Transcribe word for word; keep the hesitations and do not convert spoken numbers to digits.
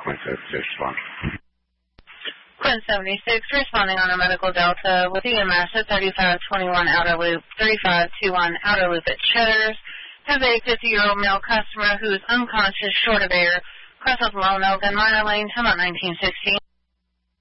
Quinn seventy-six, respond. Quinn seventy-six, responding on a medical delta with E M S at thirty-five twenty-one outer loop, thirty-five twenty-one outer loop at Cheddar's. Has a fifty-year-old male customer who is unconscious, short of air, cross of Lone Oak and Minor Lane, time out nineteen sixteen.